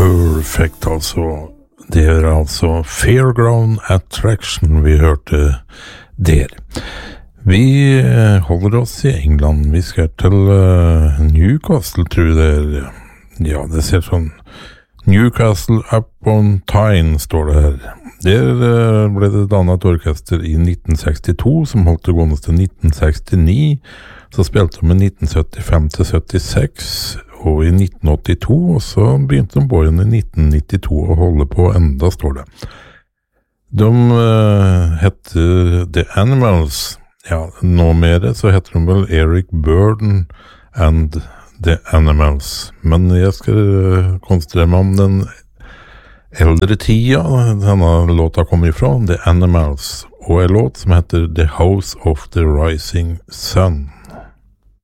Perfect, altså. Det altså Fairground Attraction vi hørte der. Vi holder oss i England. Vi skal til Newcastle, tror jeg det Ja, det ser sånn Newcastle upon Tyne, står det her. Der ble det dannet et orkester i 1962, som holdt det gående til 1969. Så spilte de med 1975 til 76, og i 1982, og så begynte de på igjen i 1992 å holde på enda, står det. De heter The Animals. Ja, nå mer så heter de vel Eric Burdon and The Animals. Men jeg skal konsentrere meg om den eldre tida denne låta kommer ifra, The Animals, og en låt som heter The House of the Rising Sun.